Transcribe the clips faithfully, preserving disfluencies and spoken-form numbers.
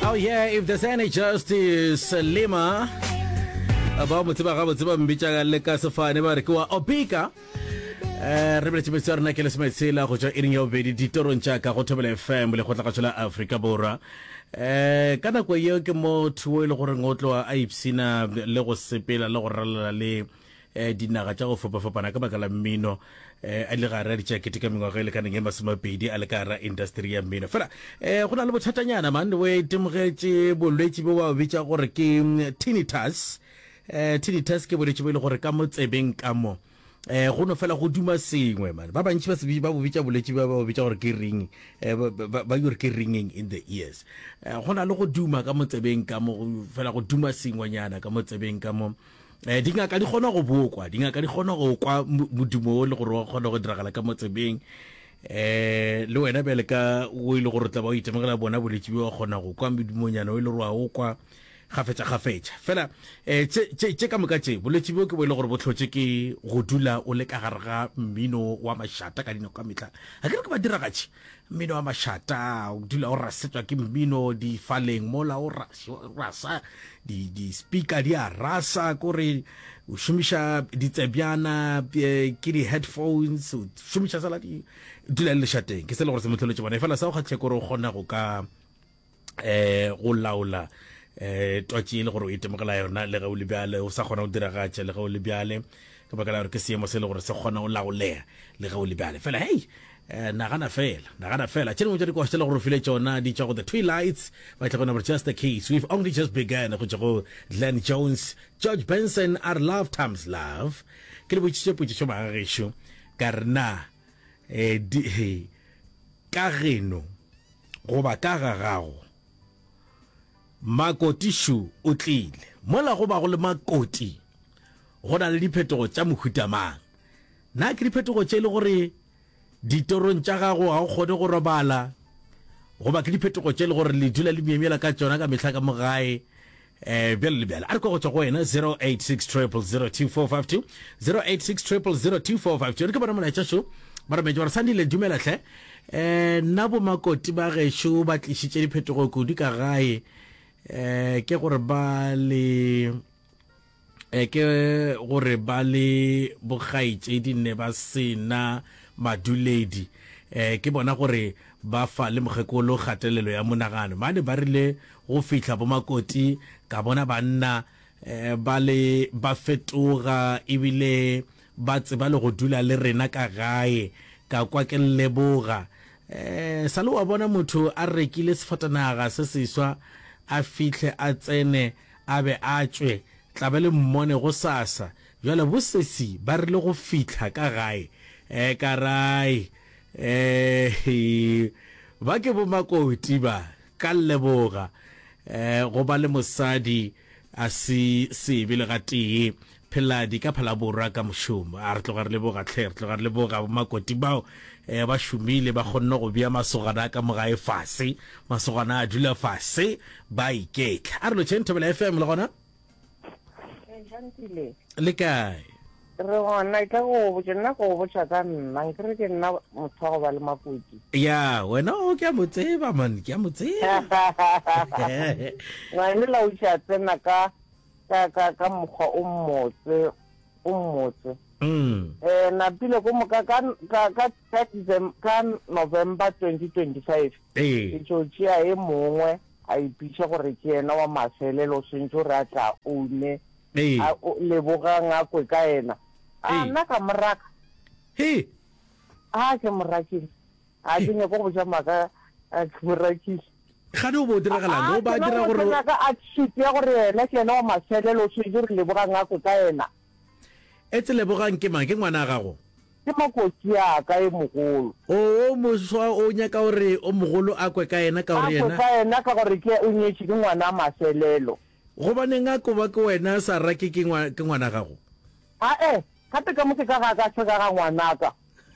Oh yeah, if there's any justice, Lima. Ba mo tseba ga bo tseba mbitsa le ka sefane ba re ke wa Opika. Eh re bele tsebetsa rena ke le semetsela go tswa iring ya obedi ditorong tsa ka go thobela F M le go tla ka tsela Africa borwa. Eh kana go yo ke mo thuo le gore ngotlo a ipsina le go sepela le go ralala le eh dinaga tsa go fopa fopana ka bakala mmino eh a le ga ra di jacket ka mengwa le kana nge masemapedi a le ka ra industry ya mmino fela eh go na le bothatanyana man we temogetse bolwetse bo wa bitsa gore ke tinnitus eh tinnitus ke bolwetse bo le gore ka mo tsebeng ka mo eh go no fela go duma sengwe man ba bantsi ba se ba bo bitsa bolwetse ba ba bitsa gore ke ring eh ba yore ke ringing in the ears eh go na le go duma ka mo tsebeng ka mo fela go duma sengwenyana ka mo tsebeng ka mo eh dinga ka di gona go bokwa dinga ka di gona go kwa modumo le gore wa gona go diragala ka motsebeng eh le wena bele ka o ile gore tla ba itemogela bona boletse ba gona go kwa modumonyana o ile re wa o kwa gafetsa gafetsa fela eh tse tse ka moka tse boletse bo ke bo ile gore bo tlhotse ke go dula o le ka gare ga mmino wa mashata ka dino ka metla a ke re ke ba dira gatsi mmino wa mashata o dula o rasetsa ke mmino di faleng mola o rasa di di speaker di a rasa gore o shumisha ditsebyana ke di headphones o shumisha sala di dula le shateng ke se le gore se motlholetse bona fela sa go khatle gore o gona go ka eh go laula eh twatsi le gore o itemogela yona le ga o lebjale o sa gona o dira gatse le ga o lebjale ka baka la gore ke seemo se le gore se gona o laolea le ga o lebjale fela hey na gana fela na gana fela tsene mo tse go tshela gore file tsona di tsa go the twilights ba tla gona just the case we've only just begun go go Glenn Jones George Benson our love times love ke le botse potse ba gesho karna eh di ka reno go ba ka gagago makoti shu o tlile mola go ba go le makoti go na le diphetogo tsa mohutamang na ke diphetogo tse le gore ditorong tsa gago ga go gone go robala go ba ke diphetogo tse le gore le dula le miemela ka tsona ka mehla ka mogae eh bele bele a re go tswa go wena zero eight six zero zero zero two four five two zero eight six zero zero zero two four five two re ke bona mona tsa sho bara me jwa sandi le dumela hle eh nna bo makoti ba ge sho ba tlisitse diphetogo go di ka gae eh ke gore ba le eh ke gore ba le bogaitse di ne ba sena maduledi eh ke bona gore ba fa le mogekolo gatelelo ya monagano mane ba rile go fitla bo makoti ka bona banna eh ba le ba fetoga ibile ba tseba le go dula le rena ka gae ka kwa ke leboga eh salo wa bona motho a rekile sefatanaga se seswa a fitlhe a tsene a be a tswe tlabele mmone go sasa jwale bo sesi ba rile go fitla ka gae eh karai eh ba ke bo makoti ba ka leboga eh go ba le mosadi a si se bile ga tee peladi ka phala borwa ka moshomo a re tloga re leboga tlhe re tloga re leboga makoti bao eh ba shumile ba gonna go bia masogana ka mogae fase masogana a dula fase ba iketla a re lo tshentobela F M le gona e jantile le kae re gona ka go botsa nna go botsa ka nna ke re ke nna motho go ba le makoti ya wena o ke mo tseba man ke mo tseba wa ile la o tsa tsena ka ka ka ka mokgwa o mmotse o mmotse mm eh na pile go mo ka ka ka ka November twenty twenty-five eh tso tsia e mongwe a ipitsa gore ke ena wa maselelo sentse re atla o ne eh a le boga nga kwe ka ena a nna ka moraka he a ke moraki a dinge go go jama ka a ke moraki ga no bo diragala no ba dira gore ka a tshitse gore ena ke ena wa maselelo sentse re le boga nga kwe ka ena etse le bogang ke mang ke ngwana gago ke makoti ya ka e mogolo o moswa o nyaka gore o mogolo a kwe ka ena ka gore ena ka ena ka gore ke o nyetsi ke ngwana maselelo go bane nga go ba ke wena sa rake ke ngwana ke ngwana gago a eh gape ka mo ke ka ga ka se ka ga ngwana ka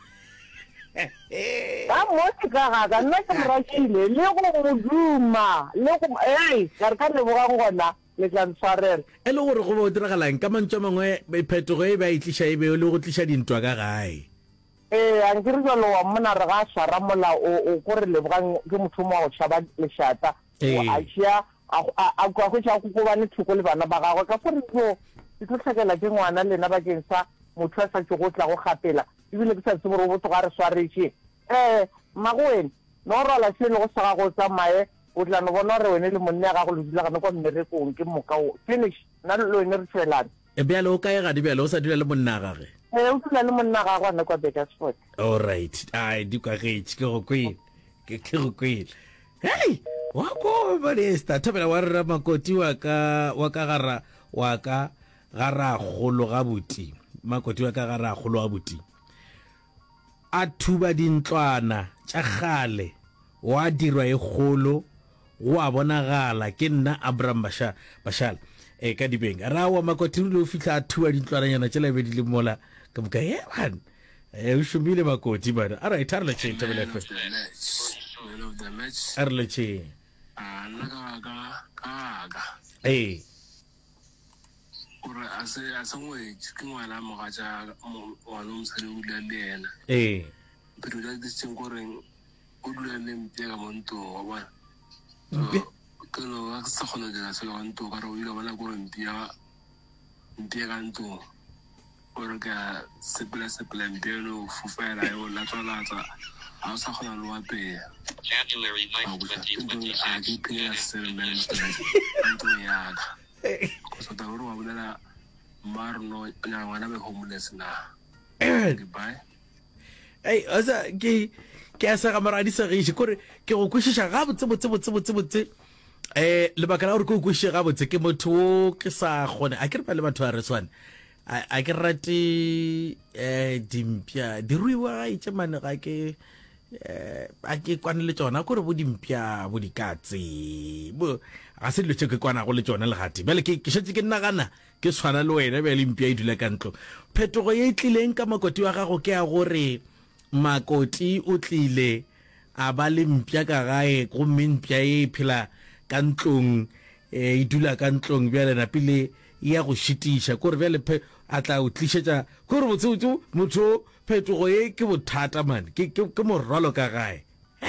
ba mo ke ka ga ka nna ke morakile le go moduma le go eh ka re ka le boga ngwana le tla ntshwarela e le gore go bo diragalang ka mantso mangwe ba iphetogo e ba itlisha e be le go tlisha dintwa ka gae eh a nkere jalo wa mona re ga shara mola o o gore le boga ke motho mo go tshaba le shata Eh. a tšea a kwa go tša go gobane thoko le bana ba gagwe ka gore no ke tlo tlhakela ke ngwana lena bakeng sa motho a sa tse go tla go gapela ebile ke sa tse gore o botho ga re swaretše um mmago wena no o rwala se e le go sa gago o tsamaye o tla no bona gore wene le monne ya gago le dulagane kwa mmerekong ke mokao finish nna le wene re tšhelane e bjale o kae gadi bjale o sa dula le monna gage ee o dula le monna gagwe a nne kwa Bakersford alright ai di kwagetse ke go kwele ke ke go kwele hey wa ko balesta thobela wa rra makoti wa ka wa ka gara wa ka gara golo ga buti makoti wa ka gara golo ga buti a thuba dintlwana tša gale wa dirwa e golo wa bona gala ke nna Abraham Basha Bashala e ka dibeng ra wa makoti le o fitla a thuba dintlwana nyana tšela be di le mola ka buka ye ban e o shumile makoti bana all right arle che thobela fe arle che a nna ka ka ka eh ore a se a se ngwe ke ngwana mo ga ja ngwana mo sale o dula le ena eh pero ya ditseng gore o dula le mpia ka monto wa bona Mpe? ke no ga se gona dira se ka monto ka re o ile bona gore mpia mpia ka nto ore ka sepela sepela mpia no fufela yo la tsala tsa a sa gona lo apea January ninth, twenty twenty-six. a ke pia se me nto ya ka ko sa ta ro wa bolela marno na ngwana be homeless na goodbye ei asa ke ke asa ga mara di sa ge kore ke go kwishisha ga botse botse botse botse botse eh le bakala gore go kwishe ga botse ke motho ke sa gone a ke re pa le batho a re swane a ke rate eh dimpia di ruiwa ga itse mane ga ke eh a ke kwane le tsona gore bo dimpia bo dikatse bo ga se le tsheke kwana go le tsona le gati bele ke ke shetse ke nna gana ke tshwana le wena be le mpia e dula ka ntlo phetogo ye tlileng ka makoti wa gago ke a gore makoti o tlile a ba le mpia ka gae go mpia e phela ka ntlong e dula ka ntlong bjale na pile ya go shitisha gore bjale a tla o tlišetša gore botsotso motho phetogo ye ke bothata man ke ke morwalo ka gae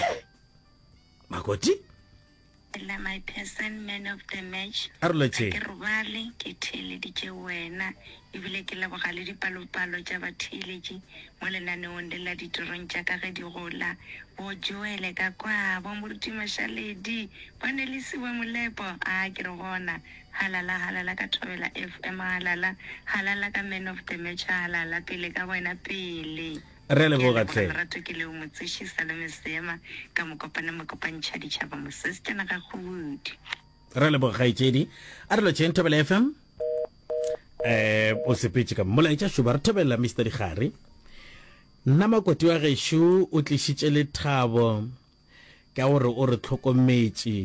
makoti la my person man of the match arole che ke robale ke thele di tše wena ebile ke leboga le dipalopalo tša batheletši mo lenaneong le la ditirong tša ka ge di gola bo joele ka kwa bo moruti mashaledi bo nelesiwe molepo a ke re gona halala halala ka thobela F M halala halala ka man of the match halala pele ka wena pele re le boga tle rato ke le mo tsishisa le mesema ka mo kopana mo kopantšha ditšhaba mo sestena ga godi re le boga gaitšedi a re lo tšeng thobela F M eh o sepetse ka molaetša šuba re thobela Mister Digare nna makoti wa gešo o tlišitše lethabo ka gore o re tlhokometše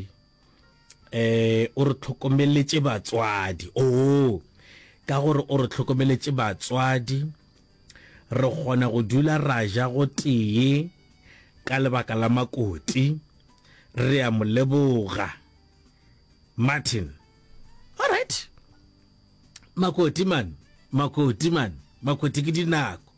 eh o re tlhokomeletše batswadi o ka gore o re tlhokomeletše batswadi re kgona go dula raja go tee ka lebaka la makoti re a mo leboga Martin all right makoti man makoti man makoti ke dinako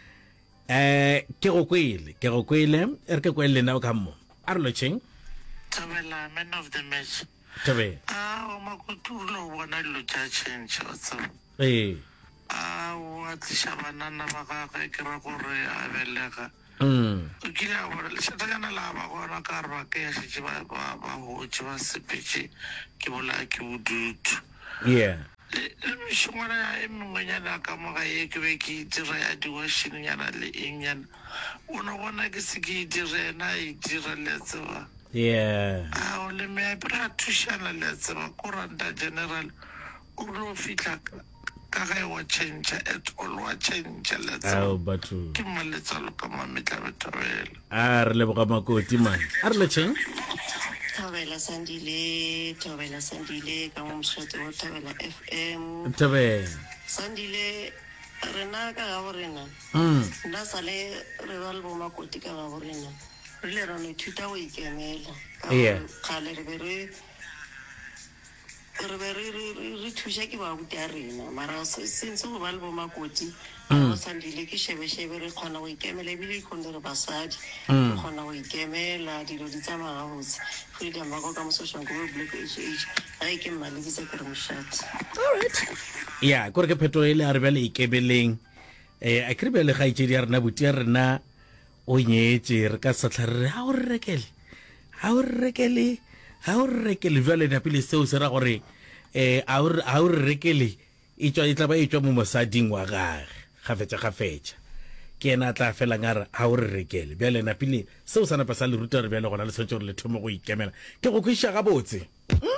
eh ke go kwele ke go kwele er ke kwele na ka mo arlo cheng Tabela man of the match tabe ah makutulo bona lo cha change what's eh ah wa tlisha banana ba ga ga ke ra gore a belega mm o kile a bona le setagana la ba gona ka re ba ke ya se ba ba ba ho tšwa sepetse ke bola ke budutu yeah le mishongwana ya emengwenyana ka moga ye ke be ke dira ya di-washing nyana le engnyana o no bona ke se ke dire na e dira le tseba yeah a o le meapere a thušana le tseba koranta general o re o fitlha ka ga e wa change at all wa change le ao tseba batho ke maletsalo ka mametla bethabela a re leboga makoti man a re le cheng Thobela Sandile, Thobela Sandile, ka mo moswati wa Thobela F M. tabe Sandile, rena ka ga borena. mm Nna sale re ba le bo makoti ka ga borena. Re le ra no ithuta go ikemela. Ka Yeah. kgale re be re re be re re re thuša ke babuti a rena mara sentse go ba le bomakoti o Sandile ke shebe-shebe re kgona go ikemela ebile ikgonne re basadi re kgona go ikemela dilo di tsamaya gabotse freedom ba go ka mososhanko bo black h h ga e ke mmalekisa ke re mošate alright ya kore ke pheto e le a re bjale ikebeleng eh a kre bjale ga itse di a rena buti a rena o nyetse re ka satlha re ha o re rekele ha o re rekele ha o re rekele bjale na pele seo se ra gore eh a o ha o re rekele e tswa e tla ba e tswa mo mosading wa gage ga fetsa ga fetsa ke ena tla fela ngara ha o re rekele bjale na pele seo sana pa sa le ruta re bjale gona le tshwantse gore le thomo go ikemela ke go kwisha ga botse.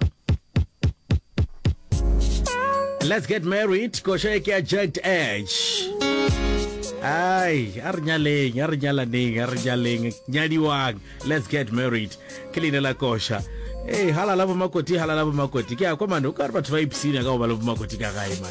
Let's get married kosha ke a jagged edge ai a re nyaleng a re nyalaneng a re nyaleng nyadiwang let's get married ke lena la kosha eh halala bo makoti halala bo makoti ke a kwa mano ka re batho ba ipsina ka go ba le bo makoti ka gae.